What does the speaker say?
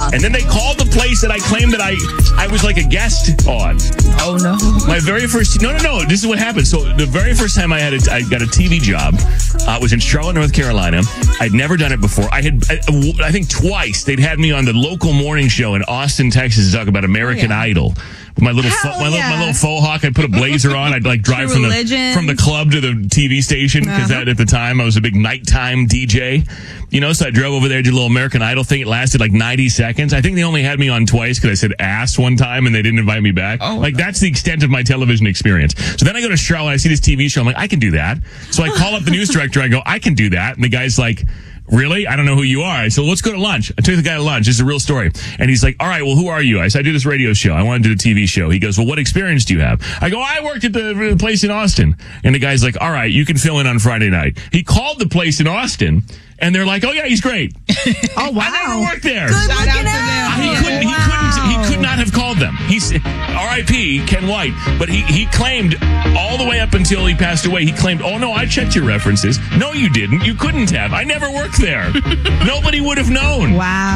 And then they called the place that I claimed that I was like a guest on. Oh, no. My very first... No. This is what happened. So the very first time I got a TV job was in Charlotte, North Carolina. I'd never done it before. I think twice they'd had me on the local morning show in Austin, Texas to talk about American Idol. My little faux hawk. I'd put a blazer on. I'd like drive from the club to the TV station because at the time I was a big nighttime DJ. So I drove over there, did a little American Idol thing. It lasted like 90 seconds. I think they only had me on twice because I said ass one time and they didn't invite me back. That's the extent of my television experience. So then I go to Charlotte. I see this TV show. I'm like, I can do that. So I call up the news director. I go, I can do that. And the guy's like, really? I don't know who you are. I said, let's go to lunch. I took the guy to lunch. This is a real story. And he's like, all right, well, who are you? I said, I do this radio show. I want to do a TV show. He goes, well, what experience do you have? I go, I worked at the place in Austin. And the guy's like, all right, you can fill in on Friday night. He called the place in Austin. And they're like, oh, yeah, he's great. Oh, wow. I never worked there. Good looking out. He could not have called them. He's R.I.P. Ken White. But he claimed all the way up until he passed away, he claimed, oh, no, I checked your references. No, you didn't. You couldn't have. I never worked there. Nobody would have known. Wow.